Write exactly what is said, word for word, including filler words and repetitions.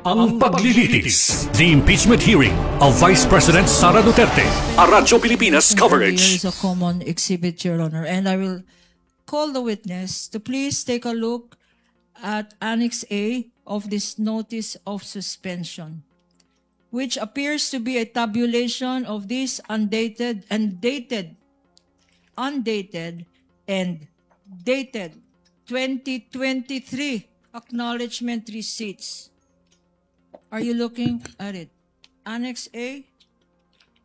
Ang paglilitis. The impeachment hearing of Vice President Sara Duterte. A Radyo Pilipinas Here coverage. is a common exhibit, Your Honor, and I will call the witness to please take a look at Annex A of this notice of suspension, which appears to be a tabulation of this undated and dated, undated and dated twenty twenty-three acknowledgement receipts. Are you looking at it? Annex A?